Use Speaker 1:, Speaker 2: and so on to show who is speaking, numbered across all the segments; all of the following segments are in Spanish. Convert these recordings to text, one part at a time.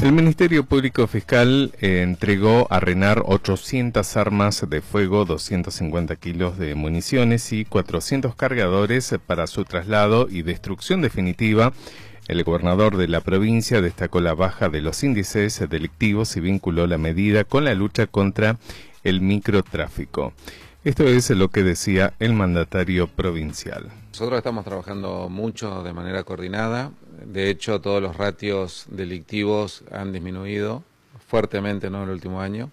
Speaker 1: El Ministerio Público Fiscal entregó a RENAR 800 armas de fuego, 250 kilos de municiones y 400 cargadores para su traslado y destrucción definitiva. El gobernador de la provincia destacó la baja de los índices delictivos y vinculó la medida con la lucha contra el microtráfico. Esto es lo que decía el mandatario provincial.
Speaker 2: Nosotros estamos trabajando mucho de manera coordinada. De hecho, todos los ratios delictivos han disminuido fuertemente, ¿no?, en el último año.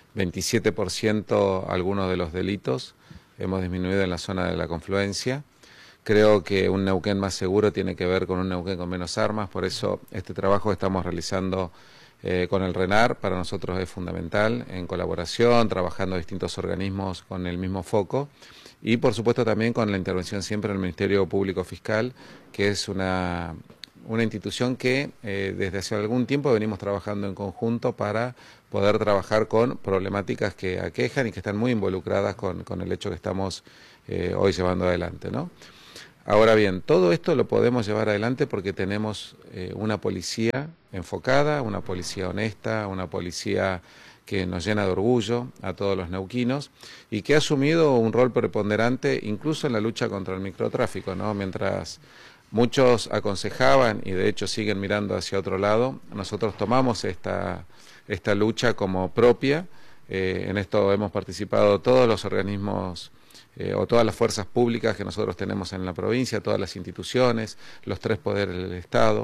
Speaker 2: 27% algunos de los delitos hemos disminuido en la zona de la confluencia. Creo que un Neuquén más seguro tiene que ver con un Neuquén con menos armas, por eso este trabajo que estamos realizando con el RENAR para nosotros es fundamental, en colaboración, trabajando distintos organismos con el mismo foco y por supuesto también con la intervención siempre del Ministerio Público Fiscal, que es una institución que desde hace algún tiempo venimos trabajando en conjunto para poder trabajar con problemáticas que aquejan y que están muy involucradas con el hecho que estamos hoy llevando adelante, ¿no? Ahora bien, todo esto lo podemos llevar adelante porque tenemos una policía enfocada, una policía honesta, una policía que nos llena de orgullo a todos los neuquinos y que ha asumido un rol preponderante incluso en la lucha contra el microtráfico, ¿no? Mientras muchos aconsejaban y de hecho siguen mirando hacia otro lado, nosotros tomamos esta lucha como propia. En esto hemos participado todos los organismos o todas las fuerzas públicas que nosotros tenemos en la provincia, todas las instituciones, los 3 poderes del Estado.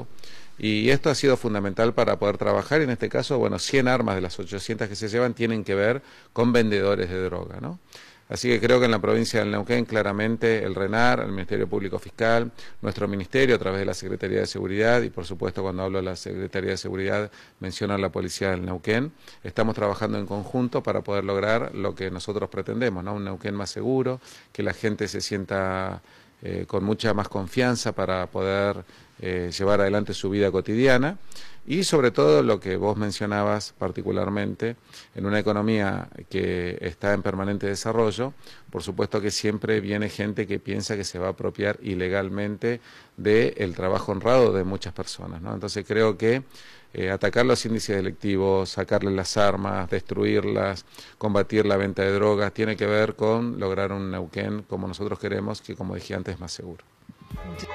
Speaker 2: Y esto ha sido fundamental para poder trabajar y en este caso, bueno, 100 armas de las 800 que se llevan tienen que ver con vendedores de droga, ¿no? Así que creo que en la provincia del Neuquén claramente el RENAR, el Ministerio Público Fiscal, nuestro ministerio a través de la Secretaría de Seguridad y por supuesto cuando hablo de la Secretaría de Seguridad menciono a la Policía del Neuquén, estamos trabajando en conjunto para poder lograr lo que nosotros pretendemos, ¿no? Un Neuquén más seguro, que la gente se sienta con mucha más confianza para poder llevar adelante su vida cotidiana y sobre todo lo que vos mencionabas particularmente, en una economía que está en permanente desarrollo, por supuesto que siempre viene gente que piensa que se va a apropiar ilegalmente del trabajo honrado de muchas personas, ¿no? Entonces creo que atacar los índices delictivos, sacarles las armas, destruirlas, combatir la venta de drogas, tiene que ver con lograr un Neuquén como nosotros queremos, que como dije antes es más seguro.